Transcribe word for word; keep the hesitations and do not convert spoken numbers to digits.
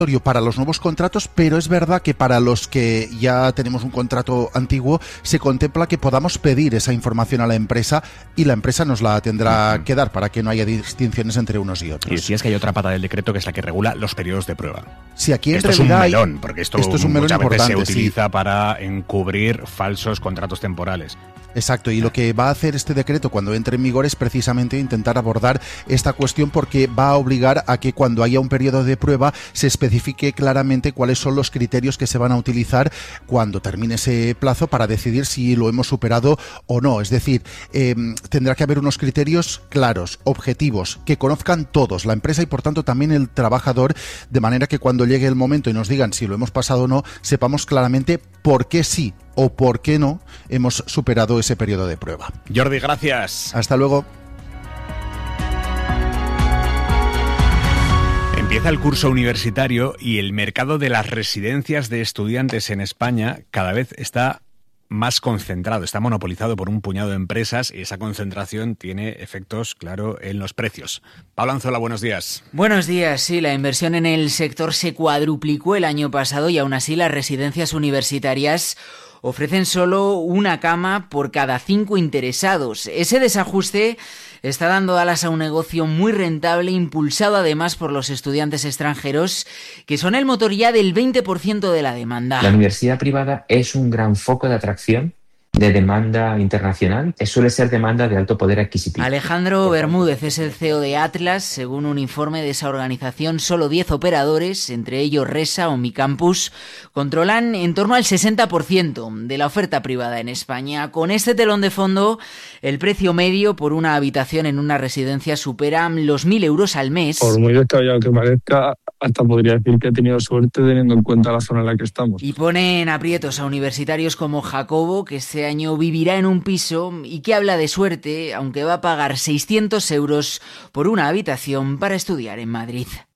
para los nuevos contratos, pero es verdad que para los que ya tenemos un contrato antiguo se contempla que podamos pedir esa información a la empresa y la empresa nos la tendrá uh-huh. que dar para que no haya distinciones entre unos y otros. Y decías que hay otra pata del decreto que es la que regula los periodos de prueba. Sí, aquí en esto es un melón, hay, porque esto, esto es un melón muchas veces se utiliza sí. para encubrir falsos contratos temporales. Exacto, y lo que va a hacer este decreto cuando entre en vigor es precisamente intentar abordar esta cuestión, porque va a obligar a que cuando haya un periodo de prueba se especifique claramente cuáles son los criterios que se van a utilizar cuando termine ese plazo para decidir si lo hemos superado o no. Es decir, eh, tendrá que haber unos criterios claros, objetivos, que conozcan todos, la empresa y por tanto también el trabajador, de manera que cuando llegue el momento y nos digan si lo hemos pasado o no, sepamos claramente por qué sí o por qué no hemos superado ese periodo de prueba. Jordi, gracias. Hasta luego. Empieza el curso universitario y el mercado de las residencias de estudiantes en España cada vez está más concentrado, está monopolizado por un puñado de empresas y esa concentración tiene efectos, claro, en los precios. Pablo Anzola, buenos días. Buenos días, sí, la inversión en el sector se cuadruplicó el año pasado y aún así las residencias universitarias ofrecen solo una cama por cada cinco interesados. Ese desajuste está dando alas a un negocio muy rentable, impulsado además por los estudiantes extranjeros, que son el motor ya del veinte por ciento de la demanda. La universidad privada es un gran foco de atracción de demanda internacional, suele ser demanda de alto poder adquisitivo. Alejandro Bermúdez es el C E O de Atlas. Según un informe de esa organización, solo diez operadores, entre ellos Resa o Mi Campus, controlan en torno al sesenta por ciento de la oferta privada en España. Con este telón de fondo, el precio medio por una habitación en una residencia supera los mil euros al mes. Por muy descabellado que parezca, hasta podría decir que he tenido suerte teniendo en cuenta la zona en la que estamos. Y ponen aprietos a universitarios como Jacobo, que este año vivirá en un piso y que habla de suerte, aunque va a pagar seiscientos euros por una habitación para estudiar en Madrid.